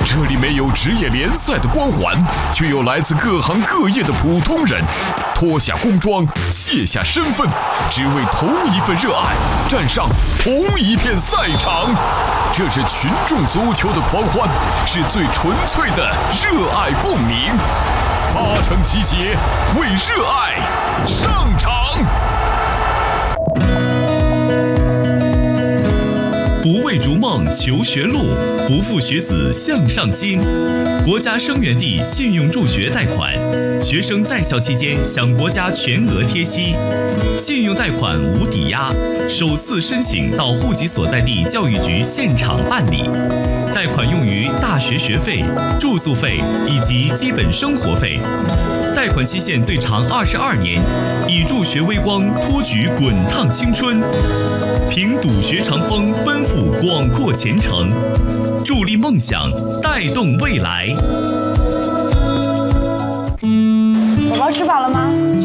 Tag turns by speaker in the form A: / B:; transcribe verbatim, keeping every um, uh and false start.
A: 这里没有职业联赛的光环，却有来自各行各业的普通人，脱下工装，卸下身份，只为同一份热爱，站上同一片赛场。这是群众足球的狂欢，是最纯粹的热爱共鸣。八成集结，为热爱上场。
B: 不为逐梦求学路，不负学子向上心。国家生源地信用助学贷款，学生在校期间享国家全额贴息，信用贷款无抵押，首次申请到户籍所在地教育局现场办理。贷款用于大学学费、住宿费以及基本生活费。贷款期限最长二十二年，以助学微光托举滚烫青春，凭笃学长风奔赴广阔前程，助力梦想，带动未来。
C: 宝宝吃饱了吗？